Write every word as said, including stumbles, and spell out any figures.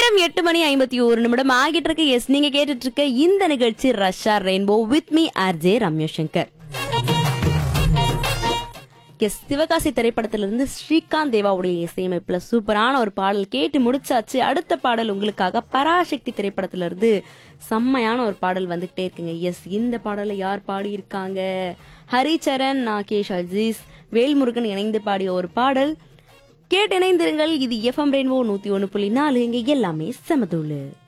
நேரம் எட்டு மணி ஐம்பத்தி ஒரு நிமிடம் ஆகிட்டு இருக்கு. எஸ், நீங்க கேட்டுட்டு இருக்க இந்த நிகழ்ச்சி Russia rainbow with me RJ Ramya Shankar. S, Sivakasi திரைப்படத்திலிருந்து ஸ்ரீகாந்த் தேவாவுடைய இசையமைப்புல சூப்பரான ஒரு பாடல் கேட்டு முடிச்சாச்சு. அடுத்த பாடல் உங்களுக்காக பராசக்தி திரைப்படத்திலிருந்து செம்மையான ஒரு பாடல் வந்துகிட்டே இருக்குங்க. எஸ், இந்த பாடலை யார் பாடியிருக்காங்க? ஹரிச்சரன், நாகேஷ் அஜீஸ், வேல்முருகன் இணைந்து பாடிய ஒரு பாடல். கேட்டு இணைந்திருங்கள். இது எஃப்எம் ரெயின்போ நூத்தி ஒன்னு புள்ளி நாலு. இங்க எல்லாமே சமதூளு.